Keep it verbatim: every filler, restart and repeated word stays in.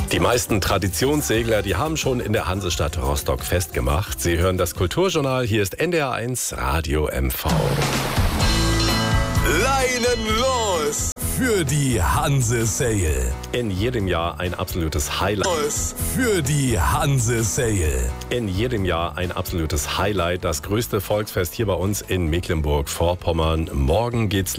Die meisten Traditionssegler, die haben schon in der Hansestadt Rostock festgemacht. Sie hören das Kulturjournal. Hier ist N D R eins Radio M V. Leinen los für die Hanse-Sale. In jedem Jahr ein absolutes Highlight. Los für die Hanse-Sale. In jedem Jahr ein absolutes Highlight. Das größte Volksfest hier bei uns in Mecklenburg-Vorpommern. Morgen geht's